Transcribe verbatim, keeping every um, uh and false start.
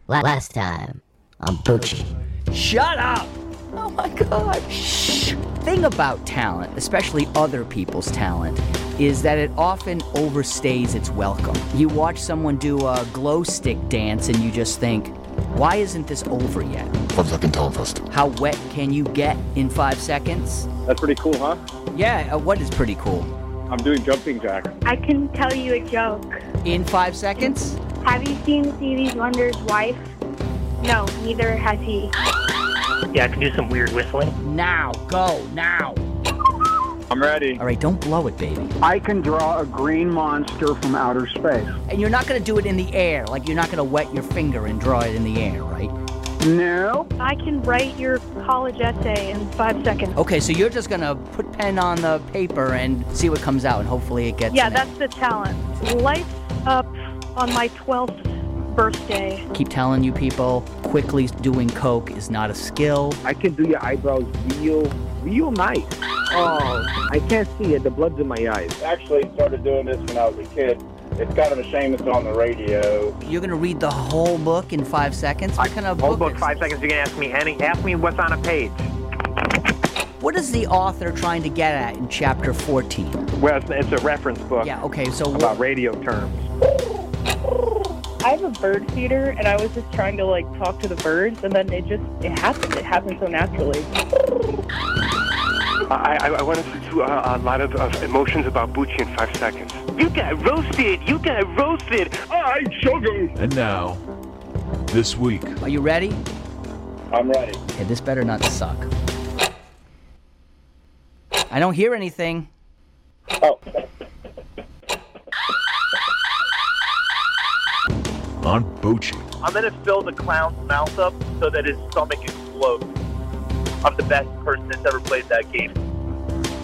Last time on Poochie. Shut up! Oh my god. Shh. Thing about talent, especially other people's talent, is that it often overstays its welcome. You watch someone do a glow stick dance and you just think, why isn't this over yet? Five second talent fest. How wet can you get in five seconds? That's pretty cool, huh? Yeah, uh, what is pretty cool? I'm doing jumping jacks. I can tell you a joke. In five seconds? Have you seen Stevie Wonder's wife? No, neither has he. Yeah, I can do some weird whistling. Now, go, now. I'm ready. All right, don't blow it, baby. I can draw a green monster from outer space. And you're not going to do it in the air, like you're not going to wet your finger and draw it in the air, right? No. I can write your college essay in five seconds. Okay, so you're just going to put pen on the paper and see what comes out, and hopefully it gets Yeah, an that's A. the talent. Lights up on my twelfth birthday. Keep telling you people, quickly doing coke is not a skill. I can do your eyebrows real, real nice. Oh, I can't see it. The blood's in my eyes. Actually started doing this when I was a kid. It's kind of a shame it's on the radio. You're going to read the whole book in five seconds? What kind of Whole book book, is five this? seconds. You can ask me any. Ask me what's on a page. What is the author trying to get at in chapter fourteen? Well, it's, it's a reference book Yeah, okay, so about what, radio terms. I have a bird feeder, and I was just trying to, like, talk to the birds, and then it just, it happened. It happened so naturally. I, I, I want to do a, a lot of, of emotions about Bucci in five seconds. You got roasted! You got roasted! I sugar. And now, this week. are you ready? I'm ready. Okay, this better not suck. I don't hear anything. Oh. On Bucci. I'm going to fill the clown's mouth up so that his stomach explodes. I'm the best person that's ever played that game.